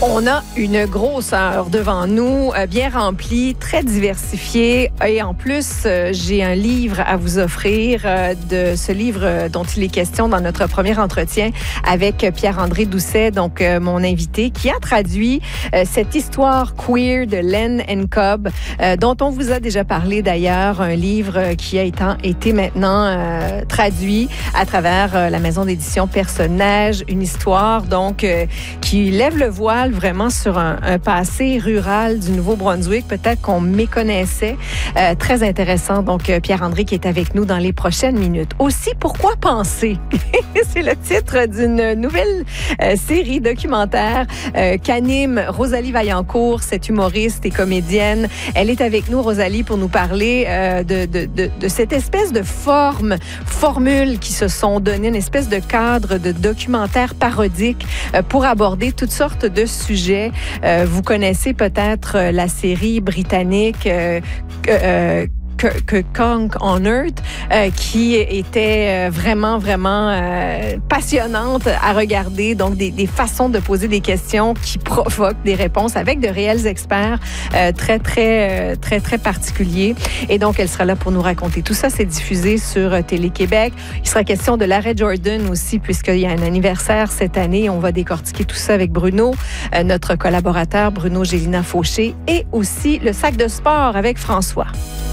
On a une grosse heure devant nous, bien remplie, très diversifiée. Et en plus, j'ai un livre à vous offrir, de ce livre dont il est question dans notre premier entretien avec Pierre-André Doucet, donc mon invité, qui a traduit cette histoire queer de Len and Cobb, dont on vous a déjà parlé d'ailleurs, un livre qui a été maintenant traduit à travers la maison d'édition Personnages, une histoire donc qui lève le voile vraiment sur un passé rural du Nouveau-Brunswick, peut-être qu'on méconnaissait. Très intéressant. Donc, Pierre-André qui est avec nous dans les prochaines minutes. Aussi, pourquoi penser? C'est le titre d'une nouvelle série documentaire qu'anime Rosalie Vaillancourt, cette humoriste et comédienne. Elle est avec nous, Rosalie, pour nous parler de cette espèce de formule qui se sont donné, une espèce de cadre de documentaire parodique pour aborder toutes sortes de sujets. Vous connaissez peut-être la série britannique Kong on Earth, qui était vraiment passionnante à regarder. Donc, des façons de poser des questions qui provoquent des réponses avec de réels experts très particuliers. Et donc, elle sera là pour nous raconter tout ça. C'est diffusé sur Télé-Québec. Il sera question de l'arrêt Jordan aussi, puisqu'il y a un anniversaire cette année. On va décortiquer tout ça avec Bruno, notre collaborateur Bruno Gélina Fauché, et aussi le sac de sport avec François.